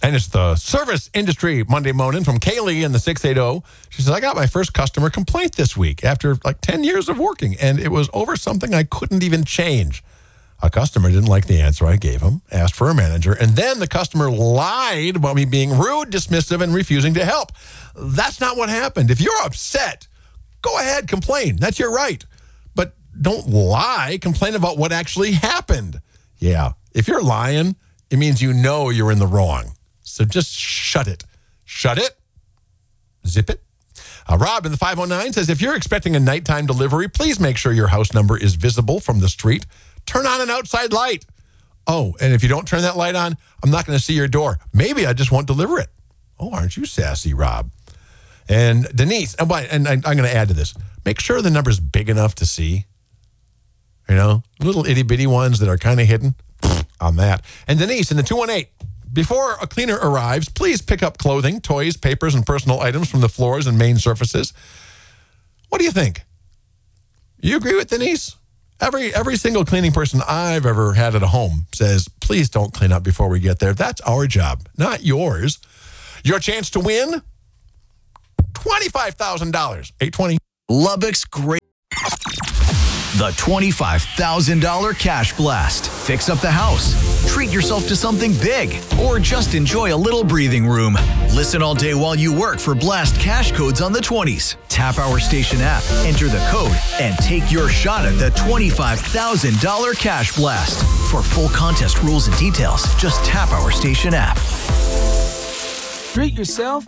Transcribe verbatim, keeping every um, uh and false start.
And it's the service industry Monday morning from Kaylee in the six eighty. She says, I got my first customer complaint this week after like ten years of working, and it was over something I couldn't even change. A customer didn't like the answer I gave him, asked for a manager, and then the customer lied about me being rude, dismissive, and refusing to help. That's not what happened. If you're upset, go ahead, complain. That's your right. But don't lie. Complain about what actually happened. Yeah, if you're lying, it means you know you're in the wrong. So just shut it. Shut it. Zip it. Uh, Rob in the five oh nine says, if you're expecting a nighttime delivery, please make sure your house number is visible from the street. Turn on an outside light. Oh, and if you don't turn that light on, I'm not going to see your door. Maybe I just won't deliver it. Oh, aren't you sassy, Rob? And Denise, and I, I'm going to add to this. Make sure the number's big enough to see. You know, little itty-bitty ones that are kind of hidden on that. And Denise in the two one eight. Before a cleaner arrives, please pick up clothing, toys, papers, and personal items from the floors and main surfaces. What do you think? You agree with Denise? Every every single cleaning person I've ever had at a home says, please don't clean up before we get there. That's our job, not yours. Your chance to win? twenty-five thousand dollars. eight twenty. Lubbock's great. The twenty-five thousand dollars Cash Blast. Fix up the house, treat yourself to something big, or just enjoy a little breathing room. Listen all day while you work for Blast cash codes on the twenties. Tap our station app, enter the code, and take your shot at the twenty-five thousand dollars Cash Blast. For full contest rules and details, just tap our station app. Treat yourself